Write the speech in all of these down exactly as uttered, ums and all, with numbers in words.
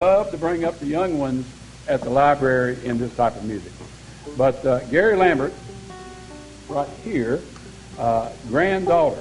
love to bring up the young ones at the library in this type of music. But uh, Gary Lambert, right here, uh, granddaughter,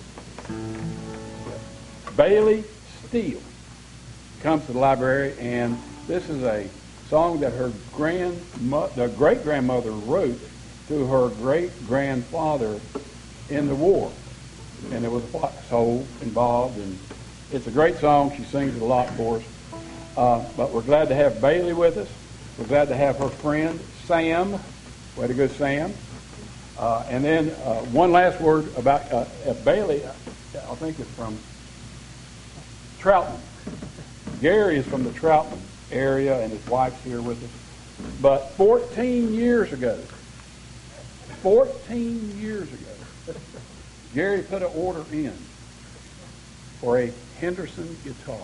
Bailey Steele, comes to the library, and this is a song that her grandmother, great-grandmother wrote to her great-grandfather in the war. And there was a foxhole involved, and it's a great song. She sings it a lot for us. Uh, but we're glad to have Bailey with us. We're glad to have her friend, Sam. Way to go, Sam. Uh, and then uh, one last word about uh, uh, Bailey. I think it's from Troutman. Gary is from the Troutman area, and his wife's here with us. But fourteen years ago, fourteen years ago, Gary put an order in for a Henderson guitar.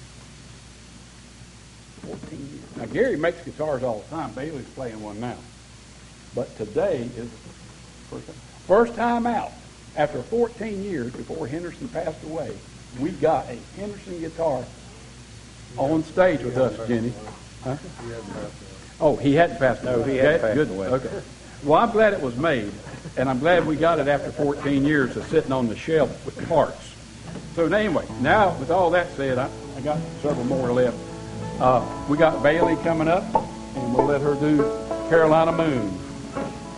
fourteen years. Now, Gary makes guitars all the time. Bailey's playing one now. But today is first time, first time out. After fourteen years, before Henderson passed away, we got a Henderson guitar on stage with us, Jenny. Huh? Oh, he hadn't passed away. No, he hadn't passed Good. away. Okay. Well, I'm glad it was made, and I'm glad we got it after fourteen years of sitting on the shelf with parts. So anyway, now with all that said, I, I got several more left. Uh, we got Bailey coming up, and we'll let her do Carolina Moon.